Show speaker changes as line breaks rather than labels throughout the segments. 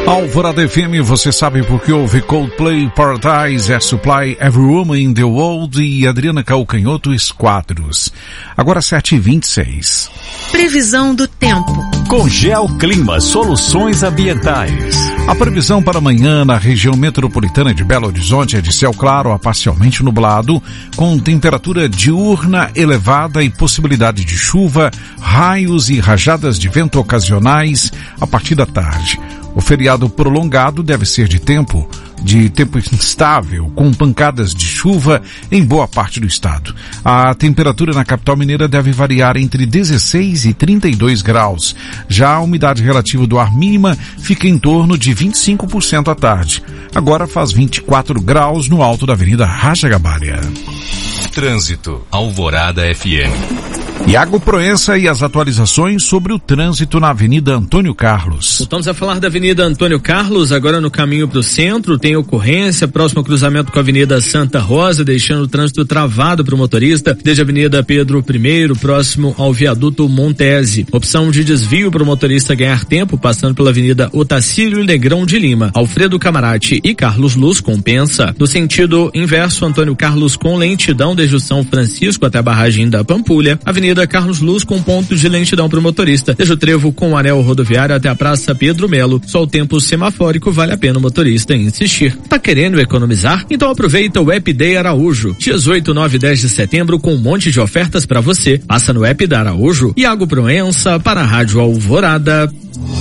Alvorada FM, você sabe porque houve Coldplay, Paradise, Air Supply, Every Woman in the World e Adriana Calcanhoto Esquadros. Agora 7h26.
Previsão do tempo.
Com Geoclima Soluções Ambientais.
A previsão para amanhã na região metropolitana de Belo Horizonte é de céu claro a parcialmente nublado, com temperatura diurna elevada e possibilidade de chuva, raios e rajadas de vento ocasionais a partir da tarde. O feriado prolongado deve ser de tempo instável, com pancadas de chuva em boa parte do estado. A temperatura na capital mineira deve variar entre 16 e 32 graus. Já a umidade relativa do ar mínima fica em torno de 25% à tarde. Agora faz 24 graus no alto da Avenida Raja Gabarya.
Trânsito, Alvorada FM.
Iago Proença e as atualizações sobre o trânsito na Avenida Antônio Carlos.
Voltamos a falar da Avenida Antônio Carlos, agora no caminho para o centro, tem ocorrência próximo ao cruzamento com a Avenida Santa Rosa, deixando o trânsito travado para o motorista, desde a Avenida Pedro I, próximo ao viaduto Montese. Opção de desvio para o motorista ganhar tempo, passando pela Avenida Otacílio Negrão de Lima, Alfredo Camarati e Carlos Luz compensa. No sentido inverso, Antônio Carlos com lentidão desde o São Francisco até a barragem da Pampulha, Avenida Carlos Luz com pontos de lentidão para o motorista, desde o trevo com o anel rodoviário até a Praça Pedro Melo. Só o tempo semafórico vale a pena o motorista insistir. Tá querendo economizar? Então aproveita o App Day Araújo. Dias 8, 9 e 10 de setembro com um monte de ofertas para você. Passa no App da Araújo. Iago Proença para a Rádio Alvorada.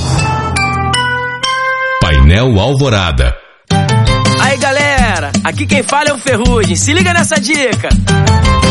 Painel Alvorada.
Aí galera, aqui quem fala é o Ferrugem. Se liga nessa dica.